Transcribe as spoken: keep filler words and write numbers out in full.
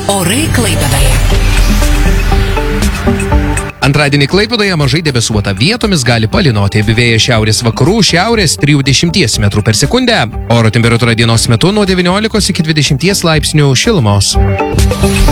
Orai Klaipėdoje. Antradienį Klaipėdoje mažai debesuota, vietomis gali palynoti, vėjas šiaurės vakarų, šiaurės trisdešimt metrų per sekundę. Oro temperatūra dienos metu nuo devyniolikos iki dvidešimties laipsnių šilumos.